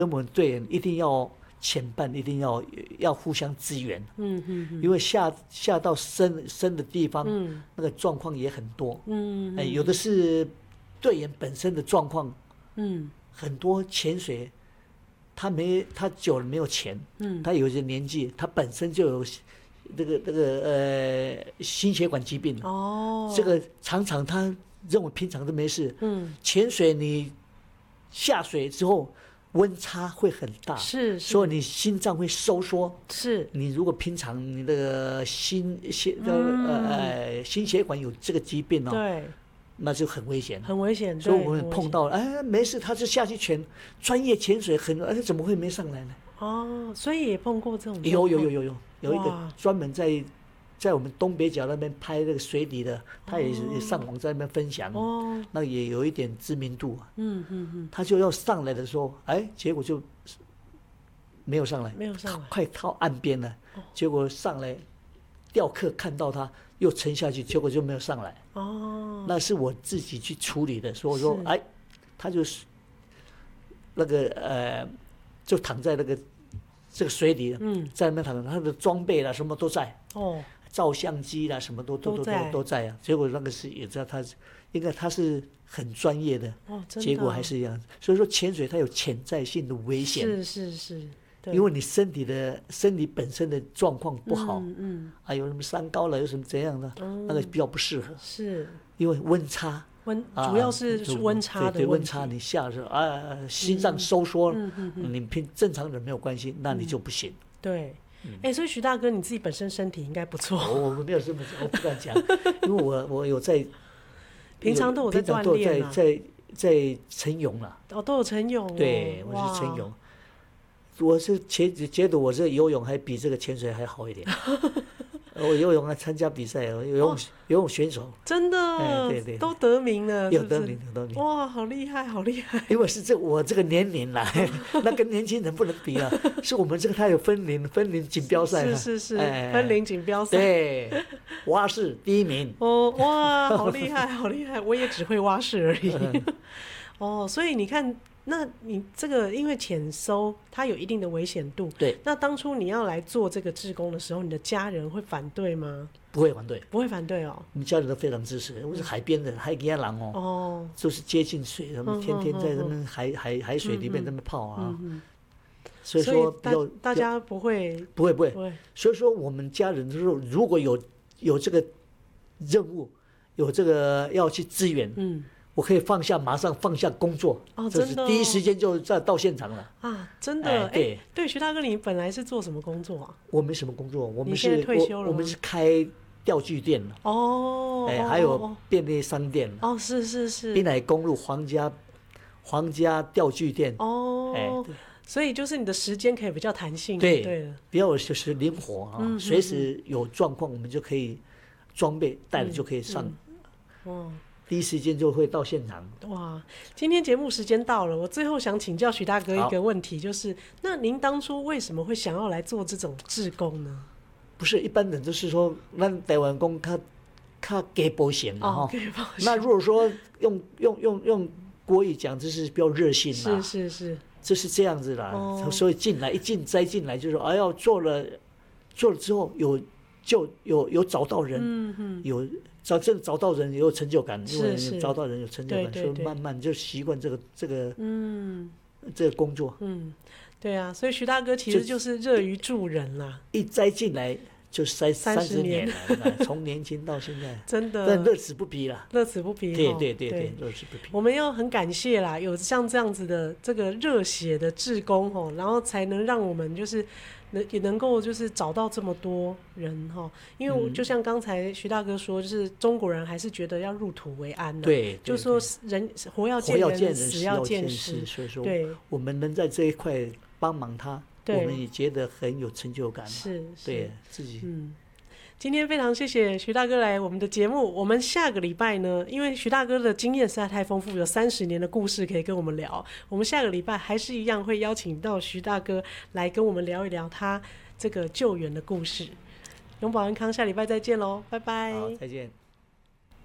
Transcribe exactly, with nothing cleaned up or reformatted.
我们队员一定要前半，一定要要互相支援。嗯嗯嗯，因为下下到深深的地方，嗯，那个状况也很多。嗯，哎，有的是队员本身的状况，嗯，很多潜水。他没，他久了没有钱，嗯，他有些年纪，他本身就有这个这个呃心血管疾病哦，这个常常他认为平常都没事，嗯，潜水你下水之后温差会很大， 是， 所以你心脏会收缩， 是， 你如果平常你的个心心呃呃心血管有这个疾病哦， 对。 那就很危险， 很危险。 所以我们碰到了，哎，没事，他就下去潜，专业潜水很，哎，怎么会没上来呢？ 哦，所以也碰过这种。 有有有有有有一个专门在在我们东北角那边拍那个水底的，他也是上网在那边分享，哦，那也有一点知名度。嗯嗯嗯，他就要上来的时候，哎，结果就没有上来， 没有上来， 快靠岸边了，结果上来。钓客看到他又沉下去，结果就没有上来。哦，那是我自己去处理的，所以我说，哎，他就是那个呃，就躺在那个这个水里，嗯，在那边躺着，他的装备啦什么都在，哦，照相机啦什么都都都都都在啊。结果那个是也知道他，应该他是很专业的，哦，真的，结果还是一样。所以说潜水它有潜在性的危险， 是是是。 因为你身体的身体本身的状况不好，嗯嗯，啊，有什么三高了，有什么怎样的，嗯、那个比较不适合。是，因为温差， 温、啊、主要是温差的问题。 对对，温差你下的时候啊，心脏收缩，嗯嗯嗯，你平正常人没有关系，那你就不行。 嗯、对，哎、嗯欸，所以徐大哥你自己本身身体应该不错。 我我没有这么，我不敢讲，因为我我有在， 平常都有在锻炼、啊， 在在在晨泳了。 哦，都有晨泳、哦。 对，我是晨泳。我是觉觉得我这个游泳还比这个潜水还好一点。我游泳还参加比赛，游泳、哦、游泳选手， 真的， 哎、对, 对对， 都得名了是不是， 有得名，有得名， 哇，好厉害，好厉害！ 因为是这我这个年龄啦，那跟年轻人不能比啊。是我们这个他有分龄，分龄锦标赛， 是是是，哎、分龄锦标赛， 对，蛙式第一名。 哦，哇，好厉害，好厉害！我也只会蛙式而已。哦，所以你看。那你这个因为潜搜它有一定的危险度， 对。 那当初你要来做这个志工的时候，你的家人会反对吗？ 不会反对， 不会反对哦。 我们家人都非常支持。我是海边的海基亚人哦，哦，就是接近水，他们天天在那边海、嗯、海海水里面那边泡啊。嗯、所以说比较大家不会不会不会不会。所以说我们家人就是如果有有这个任务，有这个要去支援，嗯。我可以放下，马上放下工作， 哦， 真的、哦，第一时间就在到现场了啊！真的，哎、对、欸、对，徐大哥，你本来是做什么工作啊？ 我没什么工作，我们是你现在退休了吗？ 我, 我们是开钓具店的哦，哎、欸，还有便利商店哦，是是是， 滨海公路皇家皇家钓具店哦，哎、欸，所以就是你的时间可以比较弹性， 对对了， 比较就是灵活啊，随、嗯、时有状况我们就可以装备带了就可以上，嗯嗯、哦。第一时间就会到现场。 哇，今天节目时间到了，我最后想请教徐大哥一个问题，就是那您当初为什么会想要来做这种志工呢？ 不是一般人就是说，那台湾工他他给保险嘛哈，那如果说用用用用国语讲，就是比较热心嘛， 是是是， 就是这样子啦。哦、所以进来一进栽进来，就是哎呀做了做了之后有就有有找到人，嗯嗯，有。找真的找到人也有成就感，因为找到人有成就感，所以慢慢就习惯这个这个嗯这个工作。 嗯，对啊，所以徐大哥其实就是乐于助人啦。 一栽进来就三三十年了，从年轻到现在， 真的， 但乐此不疲啦， 乐此不疲。 对对对对，乐此不疲。 我们要很感谢啦，有像这样子的这个热血的志工吼，然后才能让我们就是能也能够就是找到这么多人哈，因为就像刚才徐大哥说，就是中国人还是觉得要入土为安的， 对， 就说人活要见人，死要见尸， 所以说，对，我们能在这一块帮忙他。我们也觉得很有成就感， 是， 对自己。 嗯，今天非常谢谢徐大哥来我们的节目。我们下个礼拜呢，因为徐大哥的经验实在太丰富，有三十年的故事可以跟我们聊。我们下个礼拜还是一样会邀请到徐大哥来跟我们聊一聊他这个救援的故事。永保安康，下礼拜再见喽，拜拜。 好，再见。